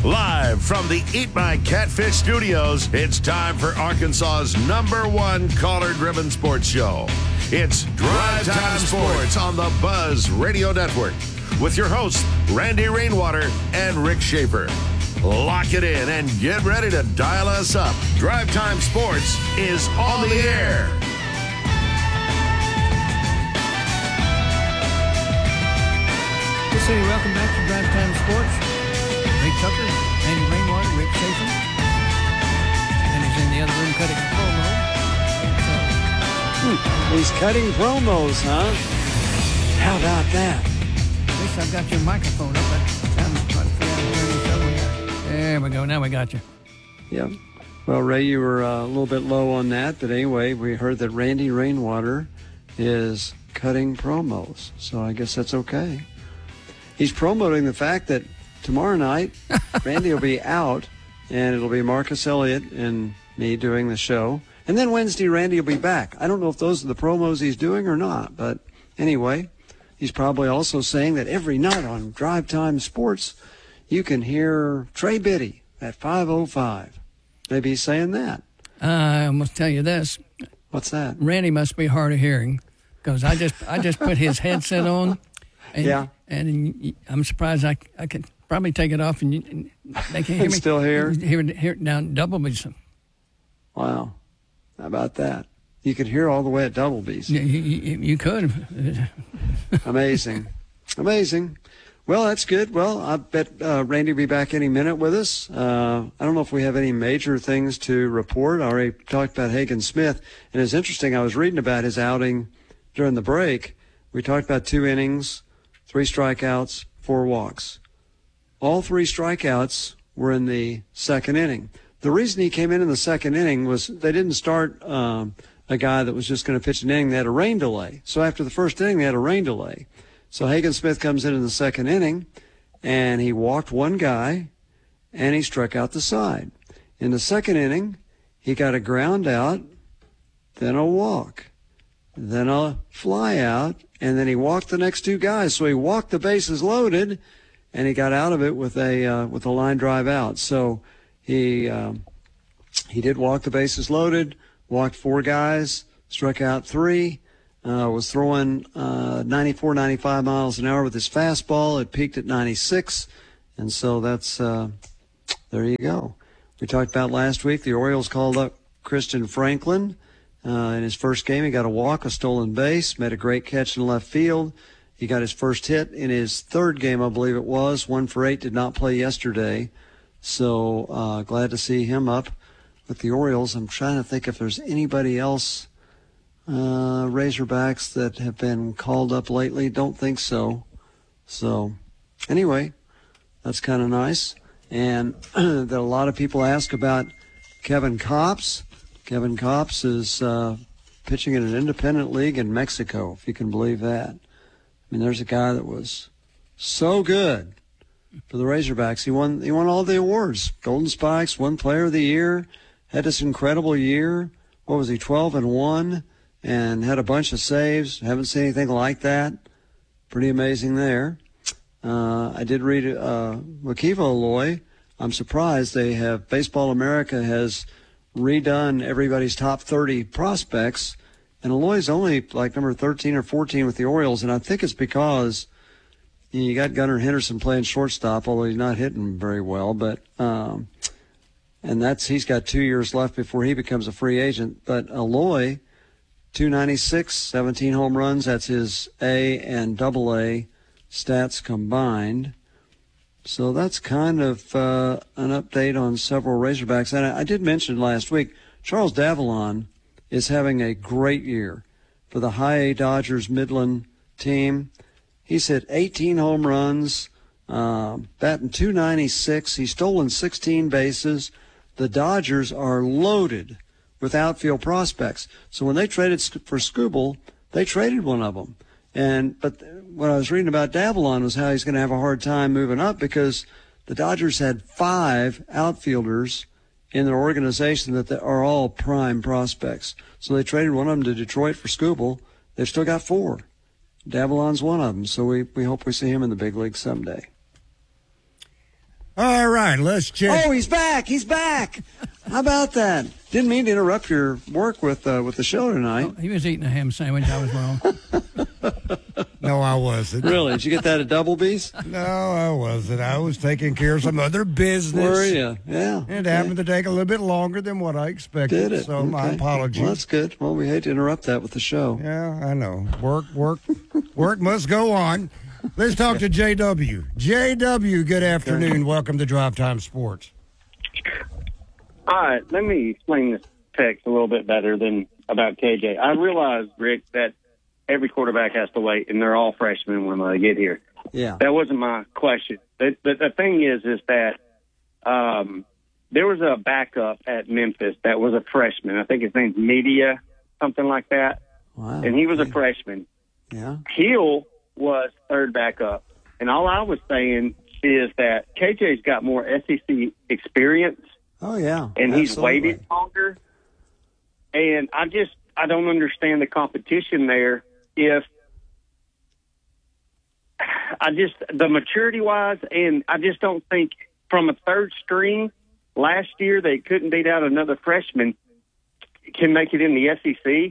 Live from the Eat My Catfish studios, it's time for Arkansas's #1 caller-driven sports show. It's Drive Time Sports on the Buzz Radio Network with your hosts, Randy Rainwater and Rick Schaefer. Lock it in and get ready to dial us up. Drive Time Sports is on the air. Hey, welcome back to Drive Time Sports. Ray Tucker, Randy Rainwater, Rick Schaefer. And he's in the other room cutting promo. He's cutting promos, huh? How about that? At least I've got your microphone up. There we go. Now we got you. Yep. Well, Ray, you were a little bit low on that, but anyway, we heard that Randy Rainwater is cutting promos, so I guess that's okay. He's promoting the fact that tomorrow night, Randy will be out, and it'll be Marcus Elliott and me doing the show. And then Wednesday, Randy will be back. I don't know if those are the promos he's doing or not, but anyway, he's probably also saying that every night on Drive Time Sports, you can hear Trey Biddy at 5:05. Maybe he's saying that. I must tell you this. What's that? Randy must be hard of hearing, because I just put his headset on. And, yeah. And I'm surprised I could probably take it off and they can hear me. Still hear? Hear it down Double B's. Wow. How about that? You could hear all the way at Double B's. You could. Amazing. Amazing. Well, that's good. Well, I bet Randy will be back any minute with us. I don't know if we have any major things to report. I already talked about Hagen Smith. And it's interesting, I was reading about his outing during the break. We talked about 2 innings, 3 strikeouts, 4 walks. All 3 strikeouts were in the second inning. The reason he came in the second inning was they didn't start a guy that was just going to pitch an inning. They had a rain delay. So after the first inning, they had a rain delay. So Hagen Smith comes in the second inning, and he walked 1 guy, and he struck out the side. In the second inning, he got a ground out, then a walk, then a fly out, and then he walked the next 2 guys. So he walked the bases loaded, and he got out of it with a line drive out. So he did walk the bases loaded, walked 4 guys, struck out 3. Was throwing 94, 95 miles an hour with his fastball. It peaked at 96, and so that's there you go. We talked about last week the Orioles called up Christian Franklin. In his first game, he got a walk, a stolen base, made a great catch in left field. He got his first hit in his third game, I believe it was. 1 for 8, did not play yesterday. So glad to see him up with the Orioles. I'm trying to think if there's anybody else, Razorbacks, that have been called up lately. Don't think so. So anyway, that's kind of nice. And that a lot of people ask about Kevin Kopps. Kevin Kopps is pitching in an independent league in Mexico, if you can believe that. I mean, there's a guy that was so good for the Razorbacks. He won all the awards. Golden Spikes, won Player of the Year, had this incredible year. What was he, 12-1, and had a bunch of saves. Haven't seen anything like that. Pretty amazing there. I did read Wakiva Aloy. I'm surprised Baseball America has redone everybody's top 30 prospects, and Aloy's only like number 13 or 14 with the Orioles, and I think it's because you got Gunnar Henderson playing shortstop, although he's not hitting very well, but and he's got 2 years left before he becomes a free agent. But Aloy, 296, 17 home runs, that's his A and AA stats combined. So that's kind of an update on several Razorbacks. And I did mention last week, Charles Davalon is having a great year for the High A Dodgers Midland team. He's hit 18 home runs, batting 296. He's stolen 16 bases. The Dodgers are loaded with outfield prospects. So when they traded for Skubal, they traded one of them. But what I was reading about Davalon was how he's going to have a hard time moving up because the Dodgers had 5 outfielders in their organization that are all prime prospects. So they traded one of them to Detroit for Skubal. They've still got 4. Davalon's one of them. So we hope we see him in the big league someday. All right, right. Let's check. Oh, he's back. He's back. How about that? Didn't mean to interrupt your work with the show tonight. Oh, he was eating a ham sandwich. I was wrong. No, I wasn't. Really? Did you get that at Doublebee's? No, I wasn't. I was taking care of some other business. Were you? Yeah. It happened to take a little bit longer than what I expected. Did it? So my apologies. Well, that's good. Well, we hate to interrupt that with the show. Yeah, I know. Work must go on. Let's talk to JW. JW, good afternoon. Welcome to Drive Time Sports. All right, let me explain this text a little bit better than about KJ. I realize, Rick, that every quarterback has to wait, and they're all freshmen when they get here. Yeah. That wasn't my question. The thing is that there was a backup at Memphis that was a freshman. I think his name's Media, something like that. Wow. And he was a freshman. Yeah. Hill was third backup. And all I was saying is that KJ's got more SEC experience. Oh, yeah. And absolutely. he's waited longer. And I don't understand the competition there. The maturity-wise, and I just don't think from a third string last year they couldn't beat out another freshman can make it in the SEC.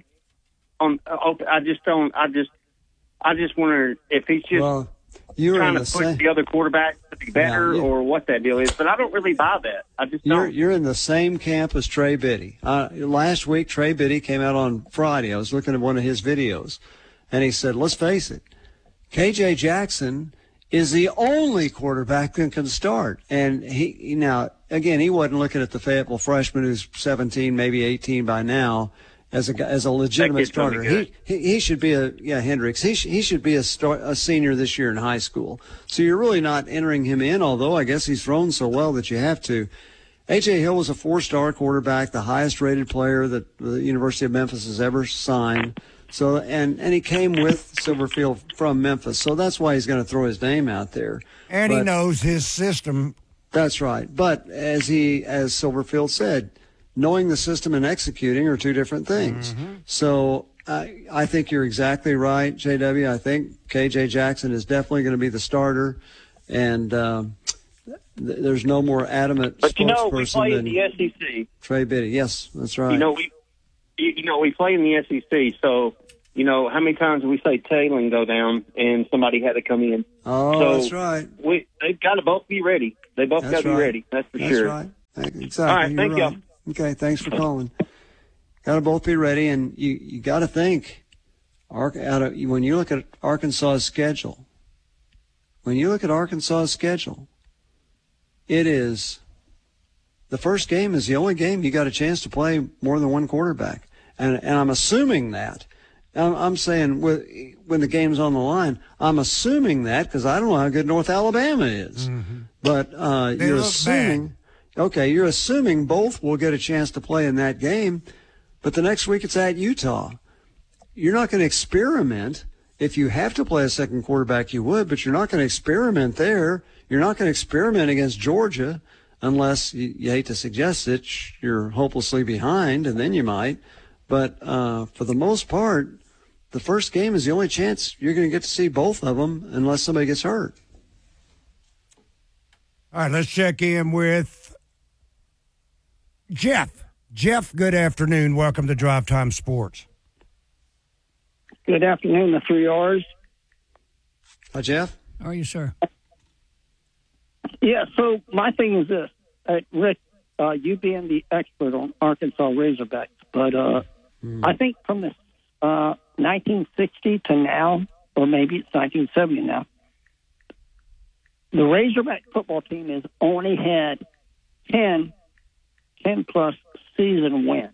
I just wonder if he's just trying to push the other quarterback to be better or what that deal is. But I don't really buy that. I just don't. You're in the same camp as Trey Biddy. Last week, Trey Biddy came out on Friday. I was looking at one of his videos, and he said, let's face it, K.J. Jackson is the only quarterback that can start. And he wasn't looking at the Fayetteville freshman who's 17, maybe 18 by now, as a legitimate starter. He should be Hendricks. He should be a senior this year in high school. So you're really not entering him in, although I guess he's thrown so well that you have to. A.J. Hill was a 4-star quarterback, the highest rated player that the University of Memphis has ever signed. So and he came with Silverfield from Memphis. So that's why he's going to throw his name out there. And he knows his system. That's right. But as Silverfield said, knowing the system and executing are two different things. Mm-hmm. So I think you're exactly right, JW. I think K.J. Jackson is definitely going to be the starter, and there's no more adamant spokesperson than we play in the SEC. Trey Biddy. Yes, that's right. We play in the SEC, so how many times do we say tailing go down and somebody had to come in? Oh, so that's right. They've got to both be ready. They both got to be ready. That's for sure. That's right. Exactly. All right, thank you. Okay, thanks for calling. Got to both be ready, and you got to think. When you look at Arkansas's schedule, it is the first game is the only game you got a chance to play more than one quarterback, and I'm assuming that. I'm saying when the game's on the line, I'm assuming that because I don't know how good North Alabama is, but you're assuming. Bad. Okay, you're assuming both will get a chance to play in that game, but the next week it's at Utah. You're not going to experiment. If you have to play a second quarterback, you would, but you're not going to experiment there. You're not going to experiment against Georgia unless you hate to suggest it, you're hopelessly behind, and then you might. But for the most part, the first game is the only chance you're going to get to see both of them unless somebody gets hurt. All right, let's check in with Jeff. Jeff, good afternoon. Welcome to Drive Time Sports. Good afternoon, the 3 R's. Hi, Jeff. How are you, sir? Yeah, so my thing is this. Rick, you being the expert on Arkansas Razorbacks, but I think from the 1960 to now, or maybe it's 1970 now, the Razorback football team has only had 10-plus season wins.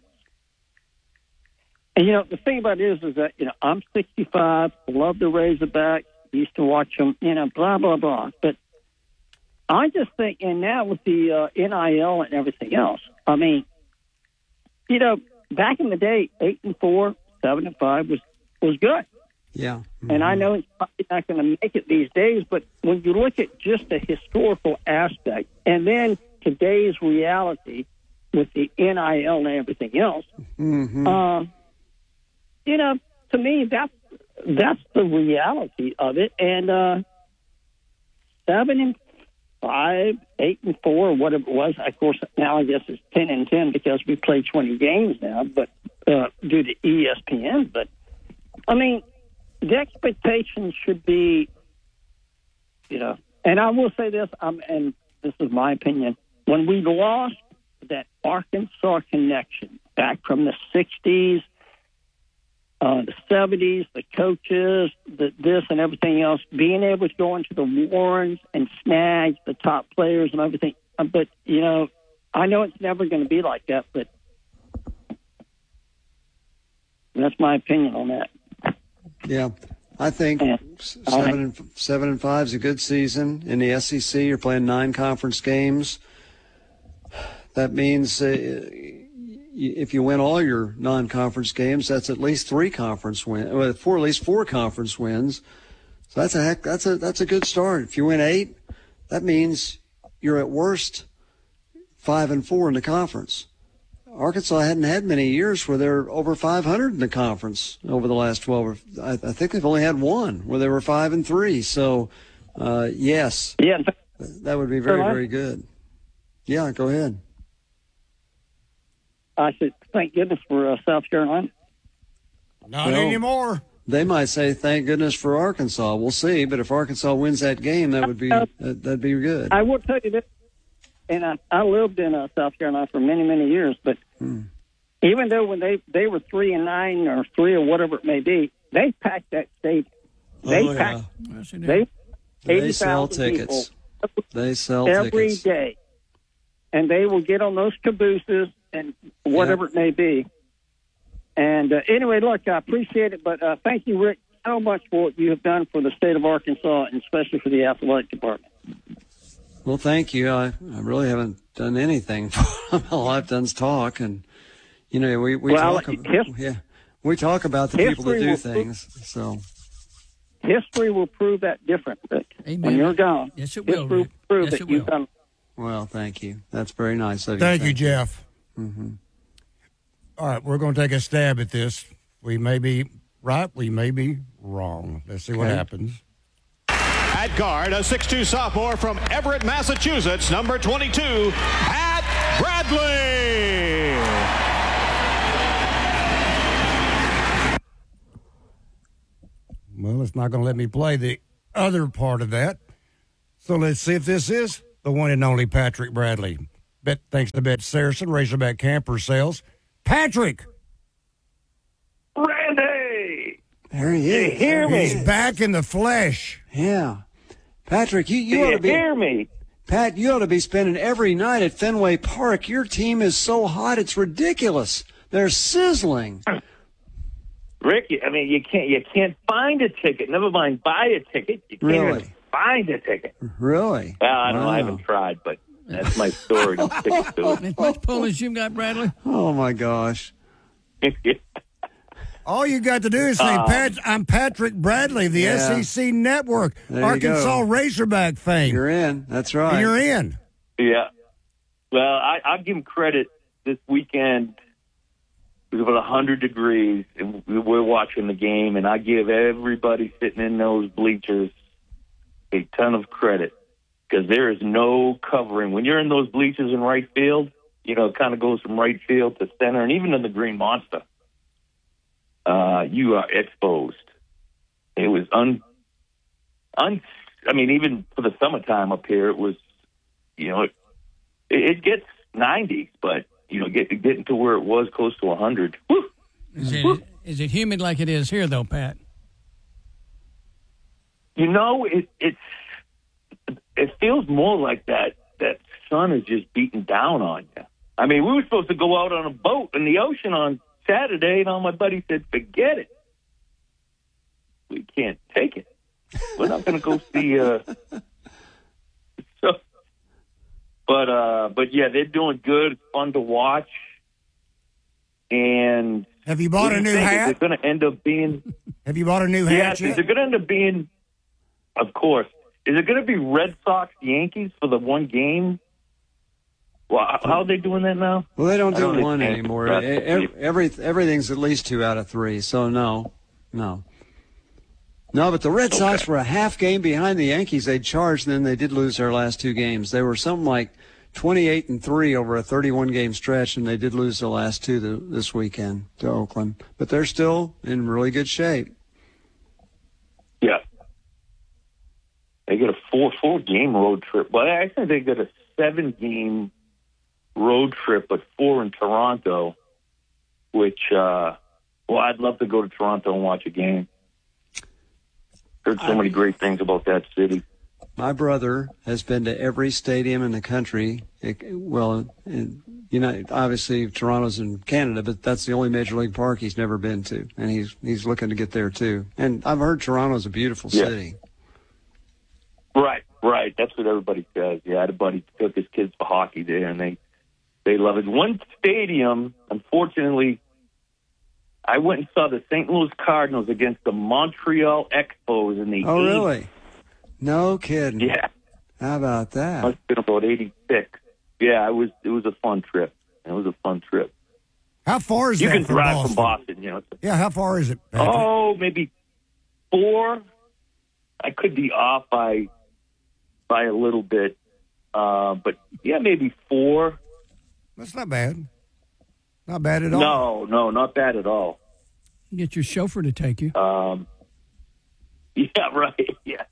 And, the thing about it is that, I'm 65, love the Razorbacks, used to watch them, blah, blah, blah. But I just think, and now with the NIL and everything else, I mean, back in the day, 8-4, 7-5 was good. Yeah. Mm-hmm. And I know it's probably not going to make it these days, but when you look at just the historical aspect and then today's reality with the NIL and everything else, to me, that's the reality of it. And 7-5 5, 8-4, whatever it was. Of course, now I guess it's 10-10 because we play 20 games now, but due to ESPN. But I mean, the expectations should be, And I will say this, and this is my opinion. When we lost that Arkansas connection back from the 60s, the 70s, the coaches, this and everything else, being able to go into the Warrens and snag the top players and everything. But, I know it's never going to be like that, but that's my opinion on that. Yeah, I think 7-5 is a good season. In the SEC, you're playing 9 conference games. That means if you win all your non-conference games, that's at least 3 conference wins, at least 4 conference wins. So that's a good start. If you win 8, that means you're at worst 5-4 in the conference. Arkansas hadn't had many years where they're over 500 in the conference over the last 12. I think they've only had one where they were 5-3. So, yes, that would be very, very good. Yeah, go ahead. I said, thank goodness for South Carolina. Not anymore. They might say, thank goodness for Arkansas. We'll see. But if Arkansas wins that game, that'd be good. I will tell you this, and I lived in South Carolina for many, many years. But even though when they were 3-9 or 3 or whatever it may be, they packed that stadium. They sell tickets. They sell every tickets day, and they will get on those cabooses and whatever it may be. And anyway, look, I appreciate it, but thank you, Rick, so much for what you have done for the state of Arkansas, and especially for the athletic department. Well, thank you. I really haven't done anything. All I've done is talk, and we talk about the people that do things. So history will prove that different, Rick. Amen. When you're gone, yes, it will. History will prove that you've done. Well, thank you. That's very nice of you. Thank you, Jeff. Mm-hmm. All right, we're going to take a stab at this. We may be right, we may be wrong. Let's see what happens. At guard, a 6'2 sophomore from Everett, Massachusetts, number 22, Pat Bradley. Well, it's not going to let me play the other part of that. So let's see if this is the one and only Patrick Bradley. Thanks to Bet Saracen, Razorback Camper Sales. Patrick! Randy! There he is. You hear me? He's back in the flesh. Yeah. Patrick, Do you ought you to be. hear me? Pat, you ought to be spending every night at Fenway Park. Your team is so hot, it's ridiculous. They're sizzling. Rick, I mean, you can't find a ticket. Never mind buy a ticket. You can't Really? even find a ticket. Really? Well, I don't know. I Wow. haven't tried, but that's my story. Don't stick to As much pull as you've got, Bradley. Oh, my gosh. it. All you got to do is say, I'm Patrick Bradley, the Yeah. SEC Network, There you Arkansas go. Razorback fame. You're in. That's right. And you're in. Yeah. Well, I'll give him credit. This weekend it was about 100 degrees, and we're watching the game, and I give everybody sitting in those bleachers a ton of credit because there is no covering. When you're in those bleachers in right field, it kind of goes from right field to center, and even in the Green Monster, you are exposed. It was I mean, even for the summertime up here, it was, it gets 90s, but getting to where it was close to 100. Woo! Is it humid like it is here, though, Pat? It feels more like that sun is just beating down on you. I mean, we were supposed to go out on a boat in the ocean on Saturday, and all my buddy said, forget it. We can't take it. We're not going to go see. But yeah, they're doing good. It's fun to watch. And Have you bought a new hat? It's going to end up being. Have you bought a new hat Yes, yet? is it going to end up being? Of course. Is it going to be Red Sox Yankees for the one game? Well, how are they doing that now? Well, they don't do I don't one understand. anymore. Everything's at least 2 out of 3. So no. No, but the Red Sox were a half game behind the Yankees. They charged, and then they did lose their last 2 games. They were something like 28-3 over a 31-game stretch, and they did lose the last 2 this weekend to Oakland. But they're still in really good shape. Yeah. They get a 4-game road trip. But I think they get a 7-game road trip, but 4 in Toronto, which, I'd love to go to Toronto and watch a game. Heard so many great things about that city. My brother has been to every stadium in the country. Obviously Toronto's in Canada, but that's the only major league park he's never been to, and he's looking to get there too. And I've heard Toronto's a beautiful city. Right. That's what everybody says. Yeah, I had a buddy who took his kids for hockey there, and they love it. One stadium, unfortunately, I went and saw the St. Louis Cardinals against the Montreal Expos in the 80s. Oh, really? No kidding. Yeah. How about that? Must have been about 86. Yeah, it was a fun trip. How far is you that can from drive Boston? from Boston, you know. Yeah, how far is it, Patrick? Oh, maybe 4. I could be off by a little bit. But, yeah, maybe 4. That's not bad. Not bad at all. No, not bad at all. Get your chauffeur to take you. Yeah, right.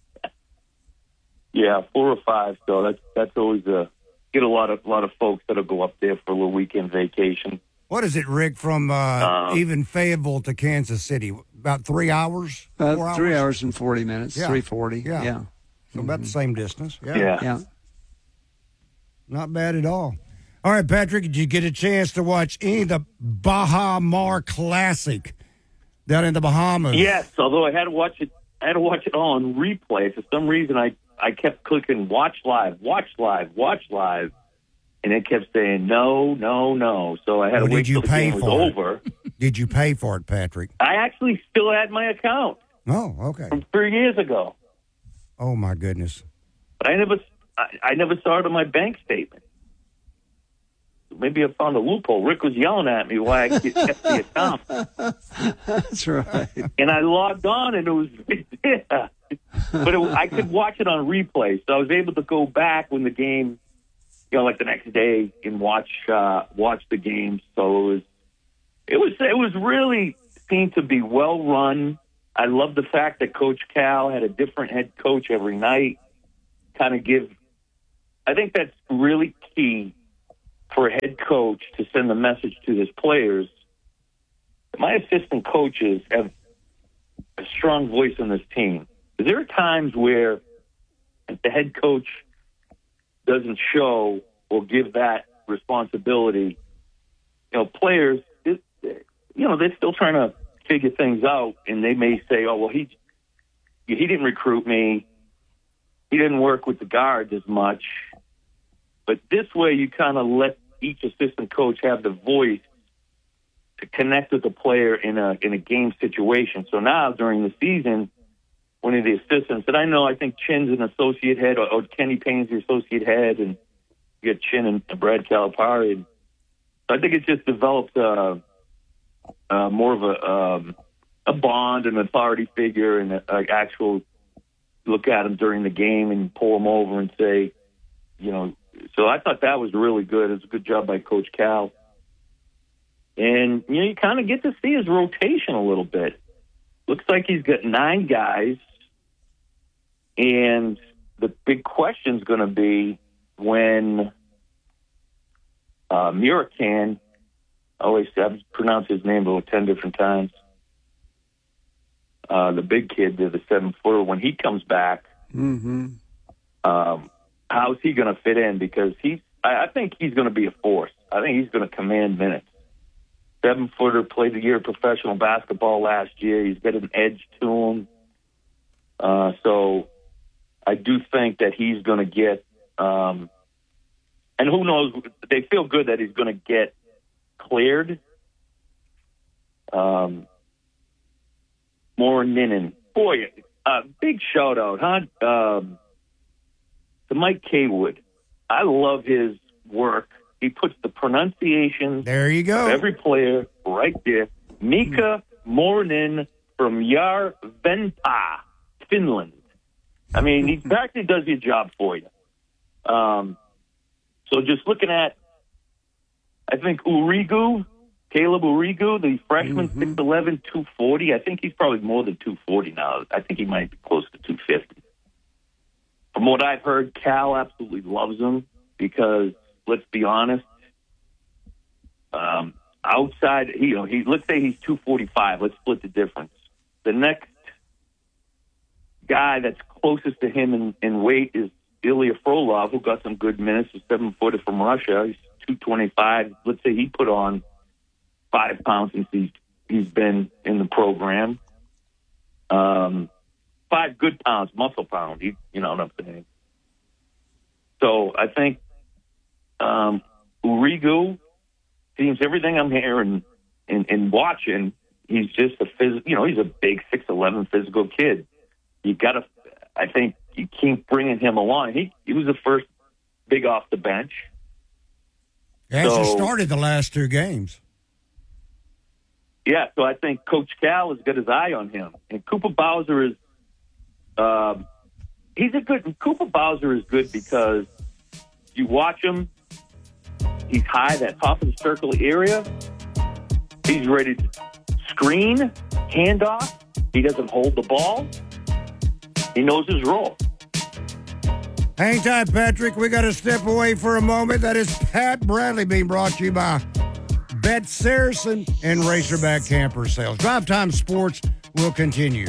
Yeah, 4 or 5. So that's always get a lot of folks that'll go up there for a little weekend vacation. What is it, Rick, from even Fayetteville to Kansas City? About 3 hours? 4 hours? 3 hours and 40 minutes, Yeah. 3:40. Yeah. So about the same distance. Yeah. Not bad at all. All right, Patrick, did you get a chance to watch any of the Baha Mar Classic down in the Bahamas? Yes, although I had to watch it all on replay. For some reason, I kept clicking watch live, and it kept saying no. So I had to wait till the game was over. Did you pay for it, Patrick? I actually still had my account Oh, okay. from 3 years ago, Oh, my goodness. but I never saw it on my bank statement. Maybe I found a loophole. Rick was yelling at me why I kept the account. That's right. And I logged on, and it was but I could watch it on replay, so I was able to go back when the game, like the next day, and watch the game. So it was really seemed to be well run. I love the fact that Coach Cal had a different head coach every night. I think that's really key for a head coach to send a message to his players. My assistant coaches have a strong voice on this team. There are times where if the head coach doesn't show or give that responsibility, players, they're still trying to figure things out, and they may say, oh, well, he didn't recruit me. He didn't work with the guards as much. But this way, you kind of let each assistant coach have the voice to connect with the player in a game situation. So now, during the season, one of the assistants that I think Chin's an associate head, or Kenny Payne's the associate head, and you get Chin and Brad Calipari. So I think it just develops more of a bond, an authority figure, and an actual look at him during the game and pull him over and say, So I thought that was really good. It was a good job by Coach Cal. And, you kind of get to see his rotation a little bit. Looks like he's got 9 guys. And the big question is going to be when Murakan, I've pronounced his name about 10 different times, the big kid, the 7-footer, when he comes back, how's he going to fit in? Because I think he's going to be a force. I think he's going to command minutes. 7-footer, played a year of professional basketball last year. He's got an edge to him. So I do think that he's going to get, and who knows, they feel good that he's going to get cleared. Moorinen. Boy, big shout out, huh? To Mike Kaywood. I love his work. He puts the pronunciation There you go. of every player right there. Mika Moorinen from Järvenpää. Finland. I mean, he practically does your job for you. So just looking at, I think Caleb Urigu, the freshman, 6'11", 240. I think he's probably more than 240 now. I think he might be close to 250. From what I've heard, Cal absolutely loves him because, let's be honest, outside, let's say he's 245. Let's split the difference. The next guy that's closest to him in weight is Ilya Frolov, who got some good minutes, a 7-footer from Russia. He's 225. Let's say he put on 5 pounds since he's been in the program. 5 good pounds, muscle pound. You know what I'm saying? So I think Urigu seems everything I'm hearing and watching. He's just he's a big 6'11" physical kid. I think you keep bringing him along. He was the first big off the bench. He hasn't started the last 2 games. Yeah, so I think Coach Cal has got his eye on him. And Cooper Bowser is Cooper Bowser is good because you watch him, he's high, that top of the circle area. He's ready to screen, handoff. He doesn't hold the ball. He knows his role. Hang tight, Patrick. We got to step away for a moment. That is Pat Bradley being brought to you by Bet Saracen and Razorback Camper Sales. Drive Time Sports will continue.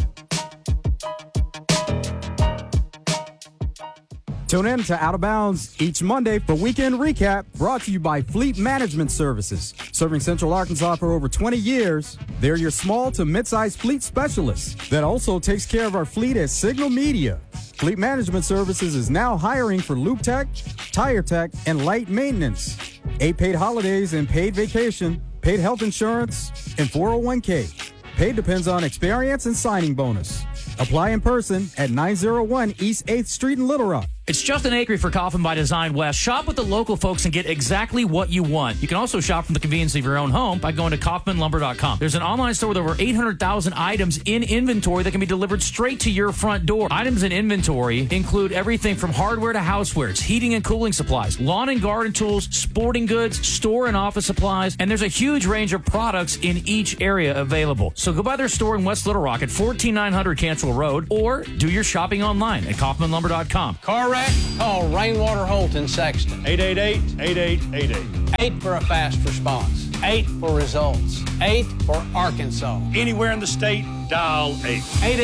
Tune in to Out of Bounds each Monday for Weekend Recap, brought to you by Fleet Management Services. Serving Central Arkansas for over 20 years, they're your small to mid-sized fleet specialist that also takes care of our fleet at Signal Media. Fleet Management Services is now hiring for Loop Tech, Tire Tech, and Light Maintenance. 8 paid holidays and paid vacation, paid health insurance, and 401k. Pay depends on experience and signing bonus. Apply in person at 901 East 8th Street in Little Rock. It's Justin Acri for Coffin by Design West. Shop with the local folks and get exactly what you want. You can also shop from the convenience of your own home by going to KaufmanLumber.com. There's an online store with over 800,000 items in inventory that can be delivered straight to your front door. Items in inventory include everything from hardware to housewares, heating and cooling supplies, lawn and garden tools, sporting goods, store and office supplies, and there's a huge range of products in each area available. So go by their store in West Little Rock at 14900 Cantrell Road or do your shopping online at KaufmanLumber.com. Car wreck? Call Rainwater Holt in Sexton. 888-8888. 8 for a fast response. 8 for results. 8 for Arkansas. Anywhere in the state, dial 8.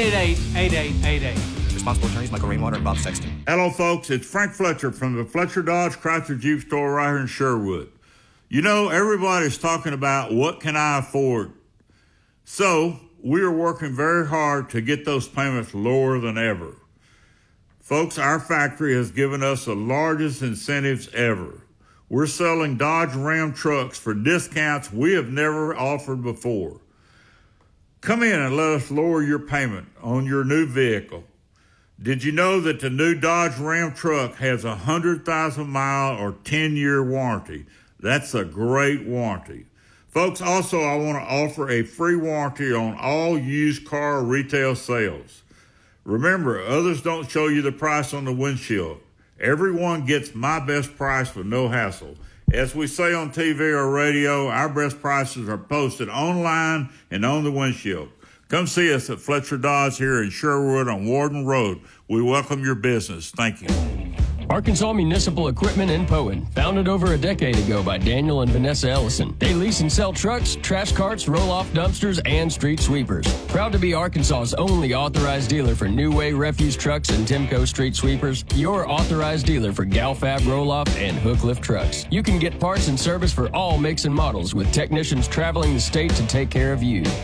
888-8888. Responsible attorneys Michael Rainwater and Bob Sexton. Hello, folks. It's Frank Fletcher from the Fletcher Dodge Chrysler Jeep store right here in Sherwood. You know, everybody's talking about what can I afford. So we are working very hard to get those payments lower than ever. Folks, our factory has given us the largest incentives ever. We're selling Dodge Ram trucks for discounts we have never offered before. Come in and let us lower your payment on your new vehicle. Did you know that the new Dodge Ram truck has a 100,000-mile or 10-year warranty? That's a great warranty. Folks, also, I want to offer a free warranty on all used car retail sales. Remember, others don't show you the price on the windshield. Everyone gets my best price with no hassle. As we say on TV or radio, our best prices are posted online and on the windshield. Come see us at Fletcher Dodge here in Sherwood on Warden Road. We welcome your business. Thank you. Arkansas Municipal Equipment in Poen, founded over a decade ago by Daniel and Vanessa Ellison. They lease and sell trucks, trash carts, roll-off dumpsters, and street sweepers. Proud to be Arkansas's only authorized dealer for New Way refuse trucks and Timco street sweepers. Your authorized dealer for Galfab roll-off and hook lift trucks. You can get parts and service for all makes and models with technicians traveling the state to take care of you.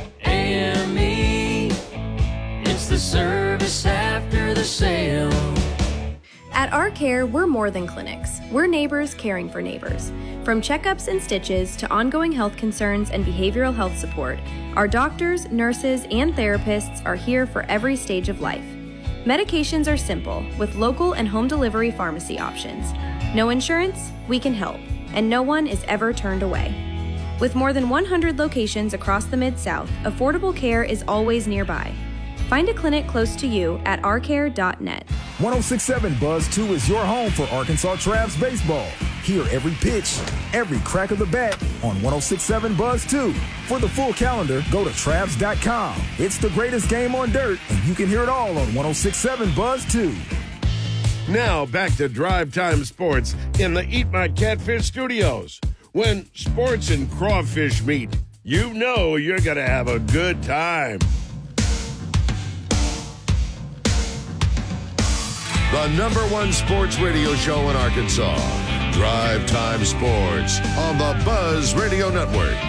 AME, it's the service after the sale. At Our Care, we're more than clinics. We're neighbors caring for neighbors. From checkups and stitches to ongoing health concerns and behavioral health support, our doctors, nurses, and therapists are here for every stage of life. Medications are simple, with local and home delivery pharmacy options. No insurance? We can help, and no one is ever turned away. With more than 100 locations across the Mid-South, affordable care is always nearby. Find a clinic close to you at ourcare.net. 106.7 Buzz 2 is your home for Arkansas Travs baseball. Hear every pitch, every crack of the bat on 106.7 Buzz 2. For the full calendar, go to Travs.com. It's the greatest game on dirt, and you can hear it all on 106.7 Buzz 2. Now back to Drive Time Sports in the Eat My Catfish studios. When sports and crawfish meet, you know you're going to have a good time. The number one sports radio show in Arkansas, Drive Time Sports on the Buzz Radio Network.